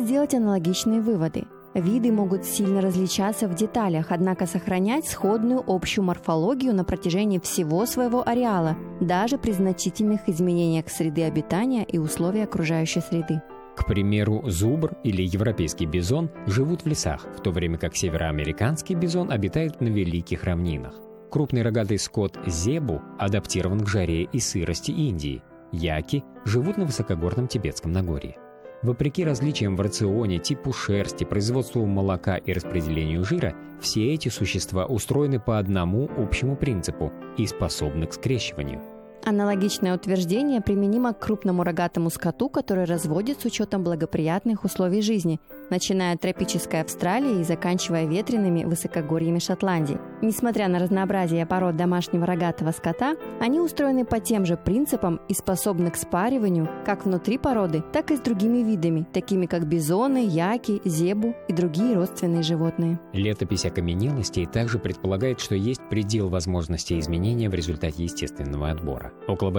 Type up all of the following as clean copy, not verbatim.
сделать аналогичные выводы. Виды могут сильно различаться в деталях, однако сохранять сходную общую морфологию на протяжении всего своего ареала, даже при значительных изменениях среды обитания и условий окружающей среды. К примеру, зубр или европейский бизон живут в лесах, в то время как североамериканский бизон обитает на великих равнинах. Крупный рогатый скот зебу адаптирован к жаре и сырости Индии. Яки живут на высокогорном Тибетском Нагорье. Вопреки различиям в рационе, типу шерсти, производству молока и распределению жира, все эти существа устроены по одному общему принципу и способны к скрещиванию. Аналогичное утверждение применимо к крупному рогатому скоту, который разводят с учетом благоприятных условий жизни, начиная от тропической Австралии и заканчивая ветреными высокогорьями Шотландии. Несмотря на разнообразие пород домашнего рогатого скота, они устроены по тем же принципам и способны к спариванию как внутри породы, так и с другими видами, такими как бизоны, яки, зебу и другие родственные животные. Летопись окаменелостей также предполагает, что есть предел возможностей изменения в результате естественного отбора. Около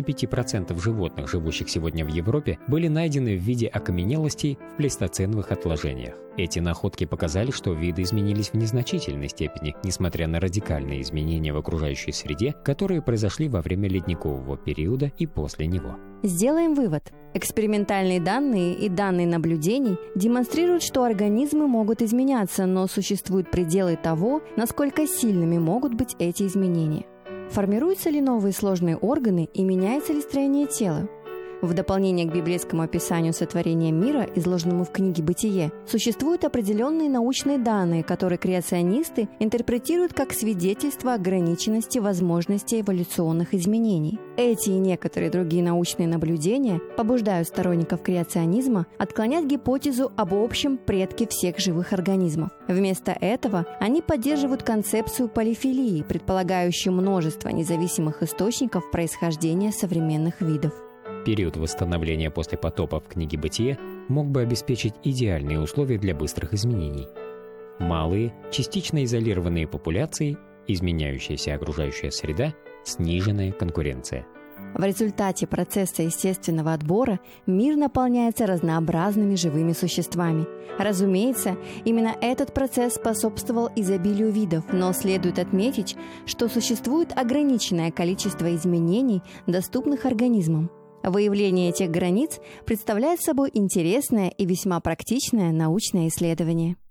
85% животных, живущих сегодня в Европе, были найдены в виде окаменелостей в плейстоценовых отложениях. Эти находки показали, что виды изменились в незначительной степени, несмотря на радикальные изменения в окружающей среде, которые произошли во время ледникового периода и после него. Сделаем вывод. Экспериментальные данные и данные наблюдений демонстрируют, что организмы могут изменяться, но существуют пределы того, насколько сильными могут быть эти изменения. Формируются ли новые сложные органы и меняется ли строение тела? В дополнение к библейскому описанию сотворения мира, изложенному в книге «Бытие», существуют определенные научные данные, которые креационисты интерпретируют как свидетельство ограниченности возможностей эволюционных изменений. Эти и некоторые другие научные наблюдения побуждают сторонников креационизма отклонять гипотезу об общем предке всех живых организмов. Вместо этого они поддерживают концепцию полифилии, предполагающую множество независимых источников происхождения современных видов. Период восстановления после потопа в книге «Бытие» мог бы обеспечить идеальные условия для быстрых изменений. Малые, частично изолированные популяции, изменяющаяся окружающая среда, сниженная конкуренция. В результате процесса естественного отбора мир наполняется разнообразными живыми существами. Разумеется, именно этот процесс способствовал изобилию видов, но следует отметить, что существует ограниченное количество изменений, доступных организмам. Выявление этих границ представляет собой интересное и весьма практичное научное исследование.